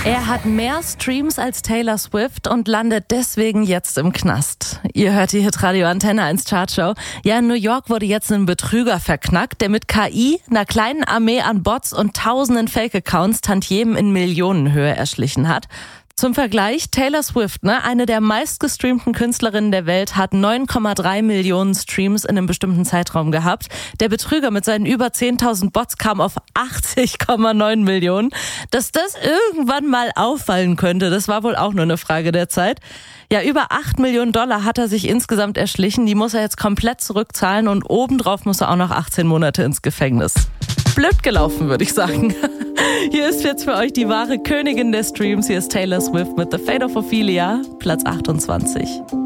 Er hat mehr Streams als Taylor Swift und landet deswegen jetzt im Knast. Ihr hört die Hitradio Antenne 1 Chartshow. Ja, in New York wurde jetzt ein Betrüger verknackt, der mit KI, einer kleinen Armee an Bots und tausenden Fake-Accounts Tantiemen in Millionenhöhe erschlichen hat. Zum Vergleich, Taylor Swift, eine der meistgestreamten Künstlerinnen der Welt, hat 9,3 Millionen Streams in einem bestimmten Zeitraum gehabt. Der Betrüger mit seinen über 10.000 Bots kam auf 80,9 Millionen. Dass das irgendwann mal auffallen könnte, das war wohl auch nur eine Frage der Zeit. Ja, über 8 Millionen Dollar hat er sich insgesamt erschlichen. Die muss er jetzt komplett zurückzahlen und obendrauf muss er auch noch 18 Monate ins Gefängnis. Blöd gelaufen, würde ich sagen. Hier ist jetzt für euch die wahre Königin der Streams. Hier ist Taylor Swift mit The Fate of Ophelia, Platz 28.